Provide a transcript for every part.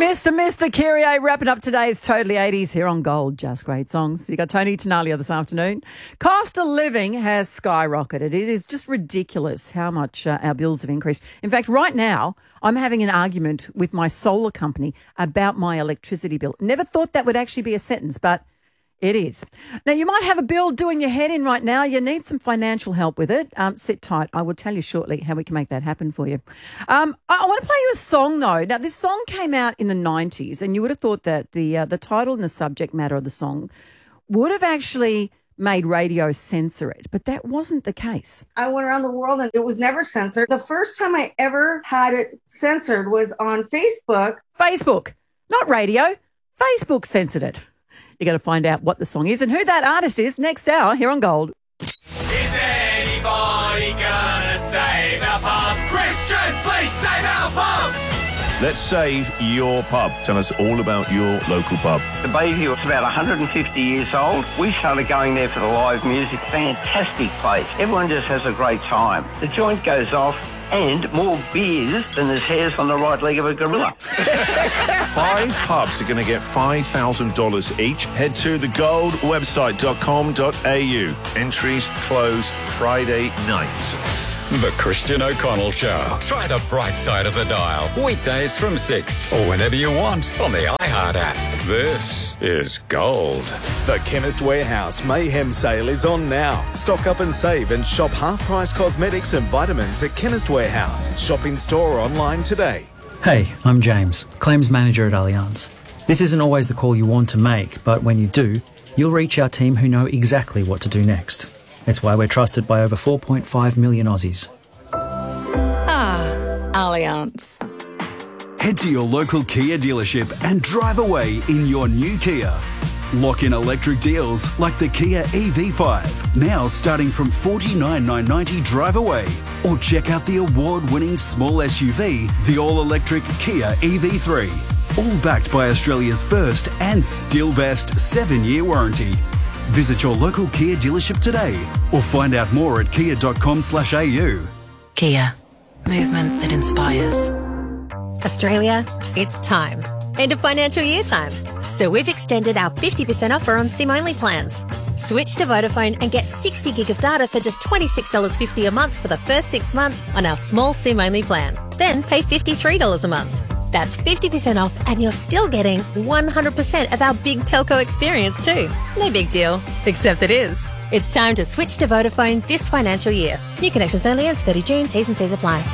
Mr. Kyrie wrapping up today's Totally 80s here on Gold. Just great songs. You got Tony Tenalia this afternoon. Cost of living has skyrocketed. It is just ridiculous how much our bills have increased. In fact, right now, I'm having an argument with my solar company about my electricity bill. Never thought that would actually be a sentence, but it is. Now, you might have a bill doing your head in right now. You need some financial help with it. Sit tight. I will tell you shortly how we can make that happen for you. I want to play you a song, though. Now, this song came out in the 90s, and you would have thought that the title and the subject matter of the song would have actually made radio censor it, but that wasn't the case. I went around the world and it was never censored. The first time I ever had it censored was on Facebook. Facebook, not radio. Facebook censored it. You got to find out what the song is and who that artist is next hour here on Gold. Is anybody gonna save our pub? Christian, please save our pub! Let's save your pub. Tell us all about your local pub. The Bayview is about 150 years old. We started going there for the live music. Fantastic place. Everyone just has a great time. The joint goes off and more beers than there's hairs on the right leg of a gorilla. 5 pubs are going to get $5,000 each. Head to thegoldwebsite.com.au. Entries close Friday night. The Christian O'Connell Show. Try the bright side of the dial. Weekdays from 6 or whenever you want on the iHeart app. This is Gold. The Chemist Warehouse Mayhem Sale is on now. Stock up and save and shop half-price cosmetics and vitamins at Chemist Warehouse. Shop in store or online today. Hey, I'm James, Claims Manager at Allianz. This isn't always the call you want to make, but when you do, you'll reach our team who know exactly what to do next. It's why we're trusted by over 4.5 million Aussies. Allianz. Head to your local Kia dealership and drive away in your new Kia. Lock in electric deals like the Kia EV5, now starting from $49,990 drive away. Or check out the award-winning small SUV, the all-electric Kia EV3. All backed by Australia's first and still best 7-year warranty. Visit your local Kia dealership today or find out more at kia.com/au. Kia. Movement that inspires. Australia, it's time. End of financial year time. So we've extended our 50% offer on SIM-only plans. Switch to Vodafone and get 60 gig of data for just $26.50 a month for the first 6 months on our small SIM-only plan. Then pay $53 a month. That's 50% off and you're still getting 100% of our big telco experience too. No big deal, except it is. It's time to switch to Vodafone this financial year. New connections only ends 30 June. T's and C's apply.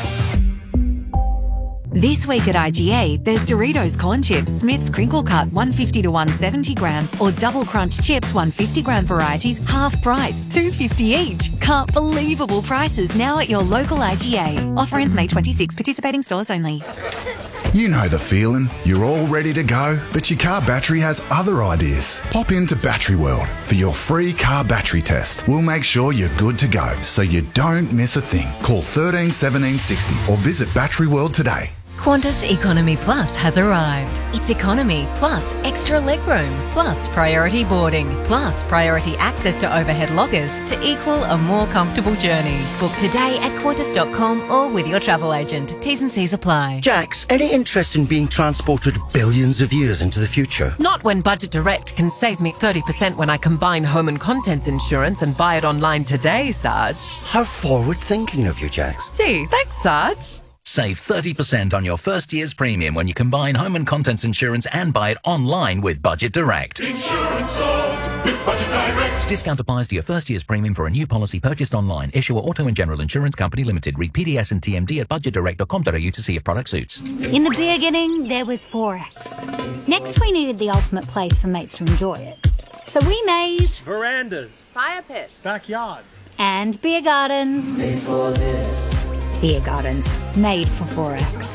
This week at IGA, there's Doritos Corn Chips, Smith's Crinkle Cut 150 to 170 gram or Double Crunch Chips 150 gram varieties, half price, $2.50 each. Can't believable prices now at your local IGA. Offer ends May 26, participating stores only. You know the feeling. You're all ready to go, but your car battery has other ideas. Pop into Battery World for your free car battery test. We'll make sure you're good to go so you don't miss a thing. Call 13 17 60 or visit Battery World today. Qantas Economy Plus has arrived. It's economy plus extra legroom plus priority boarding plus priority access to overhead lockers to equal a more comfortable journey. Book today at qantas.com or with your travel agent. T's and C's apply. Jax, any interest in being transported billions of years into the future? Not when Budget Direct can save me 30% when I combine home and contents insurance and buy it online today, Sarge. How forward-thinking of you, Jax. Gee, thanks, Sarge. Save 30% on your first year's premium when you combine home and contents insurance and buy it online with Budget Direct. Insurance solved with Budget Direct. Discount applies to your first year's premium for a new policy purchased online. Issuer Auto and General Insurance Company Limited. Read PDS and TMD at budgetdirect.com.au to see if product suits. In the beginning, there was Forex. Next, we needed the ultimate place for mates to enjoy it. So we made verandas, fire pits, backyards, and beer gardens. Made for this. Beer gardens, made for Forex.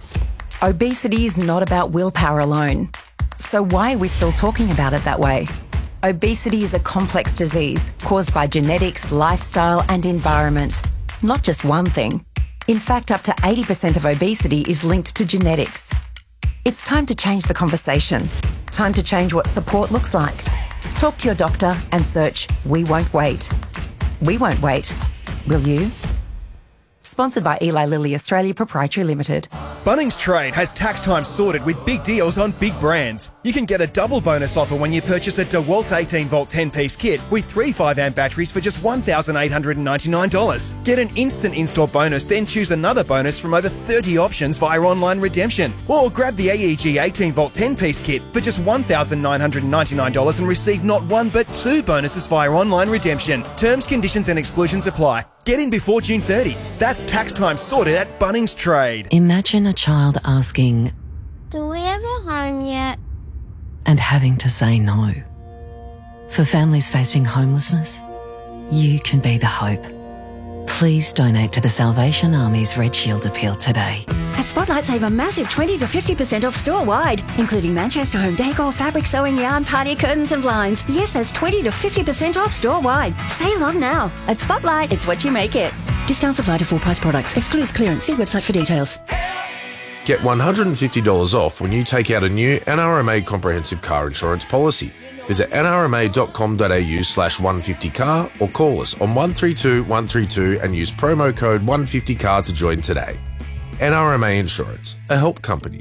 Obesity is not about willpower alone. So why are we still talking about it that way? Obesity is a complex disease caused by genetics, lifestyle and environment. Not just one thing. In fact, up to 80% of obesity is linked to genetics. It's time to change the conversation. Time to change what support looks like. Talk to your doctor and search We Won't Wait. We won't wait. Will you? Sponsored by Eli Lilly Australia Proprietary Limited. Bunnings Trade has tax time sorted with big deals on big brands. You can get a double bonus offer when you purchase a DeWalt 18-volt 10-piece kit with 3 5-amp batteries for just $1,899. Get an instant install bonus, then choose another bonus from over 30 options via online redemption. Or grab the AEG 18-volt 10-piece kit for just $1,999 and receive not one but 2 bonuses via online redemption. Terms, conditions and exclusions apply. Get in before June 30. That's tax time sorted at Bunnings Trade. Imagine a child asking, "Do we have a home yet?" and having to say no. For families facing homelessness, you can be the hope. Please donate to the Salvation Army's Red Shield appeal today. At Spotlight, save a massive 20 to 50% off store-wide, including Manchester home decor, fabric sewing, yarn, party curtains and blinds. Yes, that's 20 to 50% off store-wide. Sale on now. At Spotlight, it's what you make it. Discounts apply to full-price products. Excludes clearance. See website for details. Get $150 off when you take out a new NRMA comprehensive car insurance policy. Visit nrma.com.au/150car or call us on 132 132 and use promo code 150car to join today. NRMA Insurance, a help company.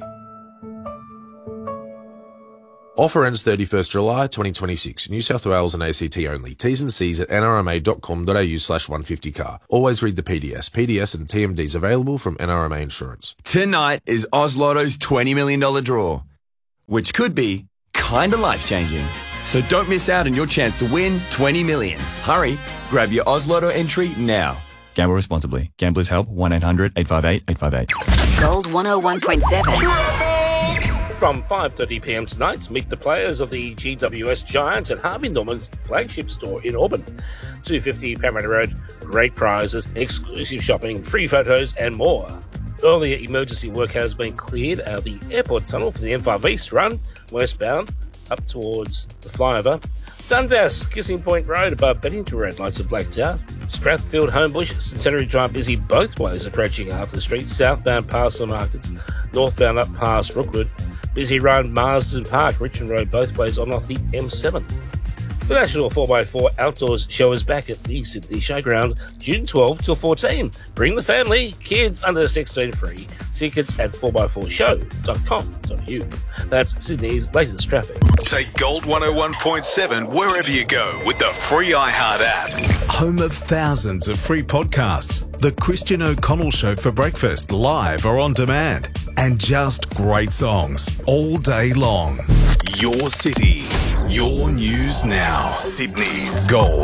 Offer ends 31st July 2026. New South Wales and ACT only. T's and C's at nrma.com.au/150car. Always read the PDS. PDS and TMDs available from NRMA Insurance. Tonight is Oz Lotto's $20 million draw, which could be kinda life-changing. So don't miss out on your chance to win $20 million. Hurry, grab your Oz Lotto entry now. Gamble responsibly. Gamblers Help 1-800-858-858. Gold 101.7. From 5:30 p.m. tonight, meet the players of the GWS Giants at Harvey Norman's flagship store in Auburn. 250 Parramatta Road, great prizes, exclusive shopping, free photos and more. Earlier emergency work has been cleared out of the airport tunnel for the M5 East run, westbound, up towards the flyover. Dundas, Kissing Point Road above Beddington Road, lights are blacked out. Strathfield, Homebush, Centenary Drive busy both ways approaching Arthur Street, southbound past the markets, northbound up past Rookwood. Busy around Marsden Park, Richmond Road both ways on off the M7. The National 4x4 Outdoors Show is back at the Sydney Showground, June 12 till 14. Bring the family, kids under 16 free. Tickets at 4x4show.com.au. That's Sydney's latest traffic. Take Gold 101.7 wherever you go with the free iHeart app. Home of thousands of free podcasts. The Christian O'Connell Show for breakfast, live or on demand. And just great songs all day long. Your city, your news now. Sydney's Gold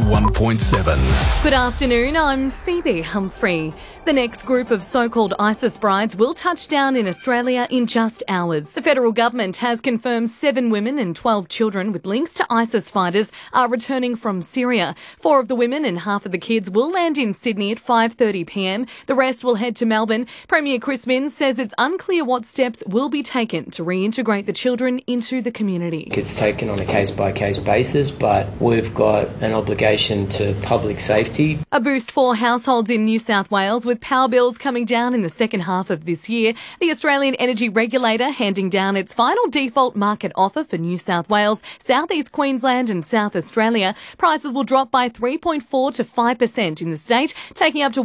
101.7. Good afternoon, I'm Phoebe Humphrey. The next group of so-called ISIS brides will touch down in Australia in just hours. The federal government has confirmed 7 women and 12 children with links to ISIS fighters are returning from Syria. 4 of the women and half of the kids will land in Sydney at 5:30 p.m. The rest will head to Melbourne. Premier Chris Minns says it's unclear what steps will be taken to reintegrate the children into the community. It's taken on a case-by-case basis, but we've got an obligation to public safety. A boost for households in New South Wales with power bills coming down in the second half of this year. The Australian Energy Regulator handing down its final default market offer for New South Wales, South East Queensland and South Australia. Prices will drop by 3.4 to 5% in the state, taking up to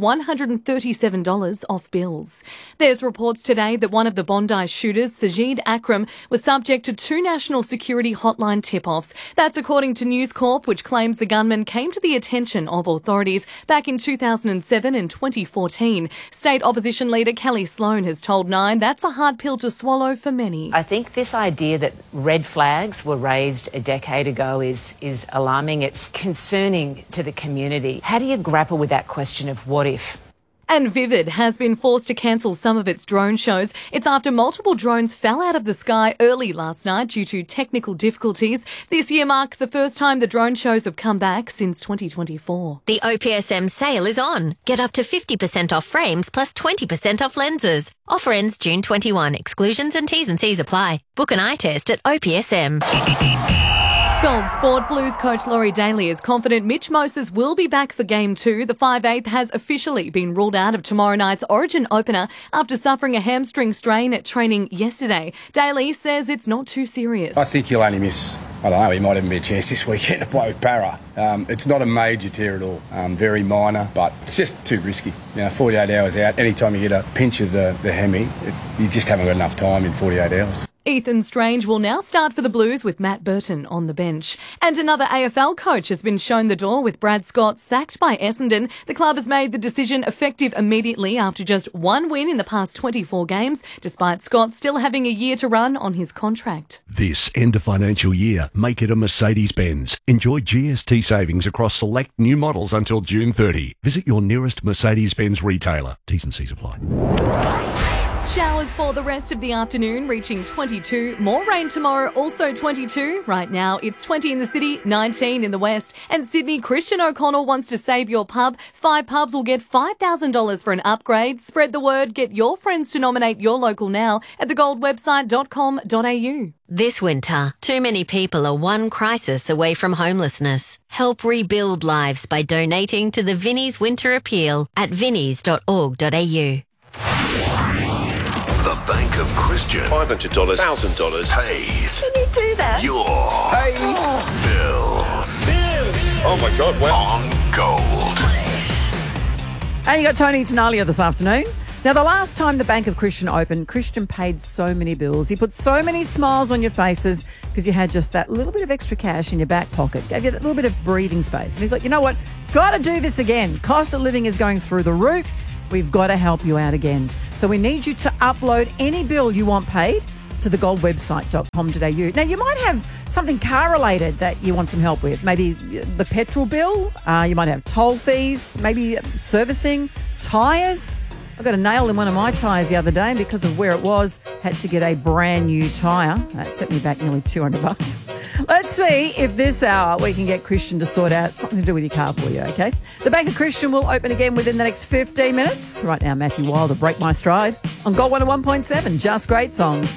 $137 off bills. There's reports today that one of the Bondi shooters, Sajid Akram, was subject to 2 national security hotline tip-offs. That's according to News Corp, which claims the gunman came to the attention of authorities back in 2007 and 2014. State opposition leader Kelly Sloan has told Nine that's a hard pill to swallow for many. I think this idea that red flags were raised a decade ago is alarming. It's concerning to the community. How do you grapple with that question of what if? And Vivid has been forced to cancel some of its drone shows. It's after multiple drones fell out of the sky early last night due to technical difficulties. This year marks the first time the drone shows have come back since 2024. The OPSM sale is on. Get up to 50% off frames plus 20% off lenses. Offer ends June 21. Exclusions and T's and C's apply. Book an eye test at OPSM. Gold Sport Blues coach Laurie Daly is confident Mitch Moses will be back for Game 2. The 5'8" has officially been ruled out of tomorrow night's Origin opener after suffering a hamstring strain at training yesterday. Daly says it's not too serious. I think he'll only miss, I don't know, he might even be a chance this weekend to play with Para. It's not a major tear at all, very minor, but it's just too risky. 48 hours out, anytime you get a pinch of the hemi, you just haven't got enough time in 48 hours. Ethan Strange will now start for the Blues with Matt Burton on the bench. And another AFL coach has been shown the door with Brad Scott sacked by Essendon. The club has made the decision effective immediately after just one win in the past 24 games, despite Scott still having a year to run on his contract. This end of financial year, make it a Mercedes-Benz. Enjoy GST savings across select new models until June 30. Visit your nearest Mercedes-Benz retailer. T's and C's apply. Showers for the rest of the afternoon, reaching 22. More rain tomorrow, also 22. Right now, it's 20 in the city, 19 in the west. And Sydney, Christian O'Connell wants to save your pub. 5 pubs will get $5,000 for an upgrade. Spread the word. Get your friends to nominate your local now at thegoldwebsite.com.au. This winter, too many people are one crisis away from homelessness. Help rebuild lives by donating to the Vinnie's Winter Appeal at vinnies.org.au. The Bank of Christian. $500, $1,000 pays. Can you do that? Your bills. Oh my God, wow. On Gold. And you got Tony Tenalia this afternoon. Now, the last time the Bank of Christian opened, Christian paid so many bills. He put so many smiles on your faces because you had just that little bit of extra cash in your back pocket. Gave you that little bit of breathing space. And he's like, you know what? Got to do this again. Cost of living is going through the roof. We've got to help you out again. So we need you to upload any bill you want paid to thegoldwebsite.com.au. Now, you might have something car-related that you want some help with. Maybe the petrol bill. You might have toll fees, maybe servicing, tyres. I got a nail in one of my tyres the other day, and because of where it was, had to get a brand new tyre. That set me back nearly $200. Let's see if this hour we can get Christian to sort out something to do with your car for you, okay? The Bank of Christian will open again within the next 15 minutes. Right now, Matthew Wilder, Break My Stride on Gold 101.7, Just Great Songs.